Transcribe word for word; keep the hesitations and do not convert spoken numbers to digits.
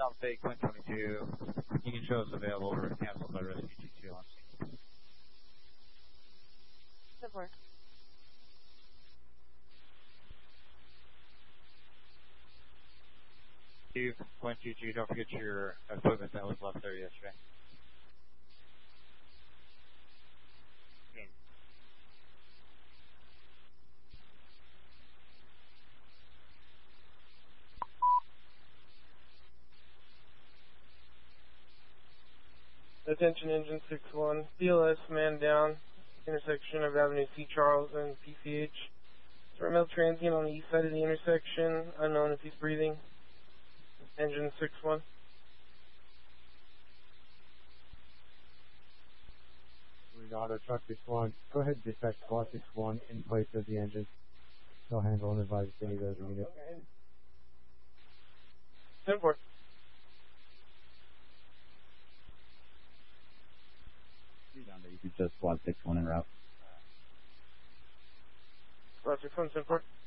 Alpha eight, Quinn twenty-two. You can show us available or canceled by Rescue G two on scene. Support. Two, Quinn two two, don't forget your equipment that was left there yesterday. Attention Engine six one, B L S man down, intersection of Avenue C. Charles and P C H. It's a male transient on the east side of the intersection, unknown if he's breathing. Engine six one. Auto truck six one, go ahead and dispatch squad six one in place of the engine. They'll handle and advise any of those units. ten four. You could just squad six one en route. Squad six one, ten four.